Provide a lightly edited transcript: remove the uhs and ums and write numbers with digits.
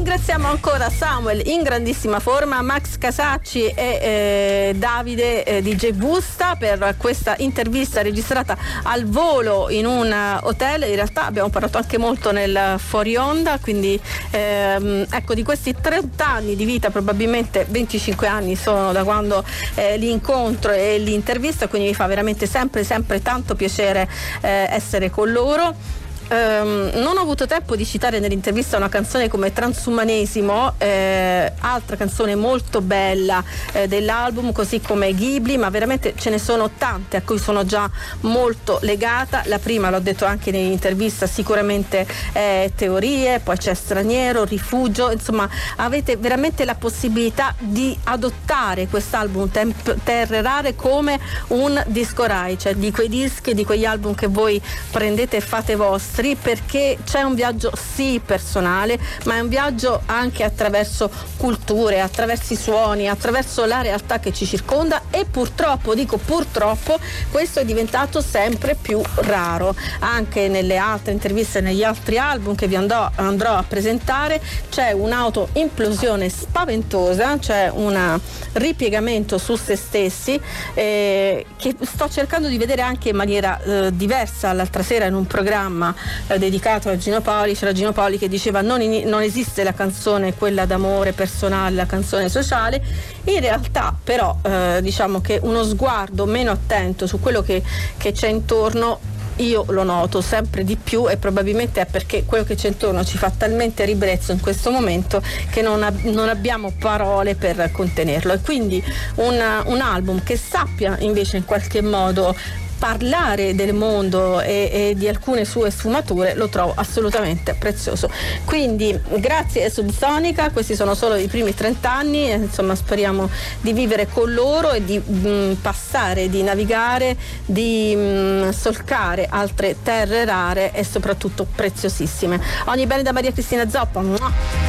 ringraziamo ancora Samuel in grandissima forma, Max Casacci e Davide DJ Busta per questa intervista registrata al volo in un hotel. In realtà abbiamo parlato anche molto nel fuori onda, quindi ecco, di questi 30 anni di vita probabilmente 25 anni sono da quando l'incontro e l'intervista, quindi mi fa veramente sempre tanto piacere essere con loro. Non ho avuto tempo di citare nell'intervista una canzone come Transumanesimo, altra canzone molto bella dell'album, così come Ghibli, ma veramente ce ne sono tante a cui sono già molto legata. La prima, l'ho detto anche nell'intervista, sicuramente Teorie, poi c'è Straniero, Rifugio, insomma avete veramente la possibilità di adottare quest'album Terre Rare come un disco Rai, cioè di quei dischi, di quegli album che voi prendete e fate vostri, perché c'è un viaggio sì personale, ma è un viaggio anche attraverso culture, attraverso i suoni, attraverso la realtà che ci circonda, e purtroppo, dico purtroppo, questo è diventato sempre più raro. Anche nelle altre interviste, negli altri album che vi andrò a presentare, c'è un'auto-implosione spaventosa, c'è un ripiegamento su se stessi che sto cercando di vedere anche in maniera diversa. L'altra sera in un programma dedicato a Gino Paoli, c'era Gino Paoli che diceva non esiste la canzone quella d'amore personale, la canzone sociale. In realtà però diciamo che uno sguardo meno attento su quello che c'è intorno io lo noto sempre di più, e probabilmente è perché quello che c'è intorno ci fa talmente ribrezzo in questo momento che non abbiamo parole per contenerlo. E quindi un album che sappia invece in qualche modo parlare del mondo e di alcune sue sfumature lo trovo assolutamente prezioso. Quindi grazie Subsonica, questi sono solo i primi 30 anni, insomma speriamo di vivere con loro e di passare, di navigare, di solcare altre terre rare e soprattutto preziosissime. Ogni bene da Maria Cristina Zoppa.